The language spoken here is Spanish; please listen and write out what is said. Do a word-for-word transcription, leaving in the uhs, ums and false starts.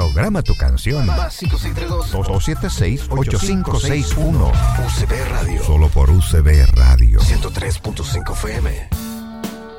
Programa tu canción. Más cinco seis tres dos, dos siete seis, ocho cinco seis uno. U C B Radio. Solo por U C B Radio. ciento tres punto cinco F M.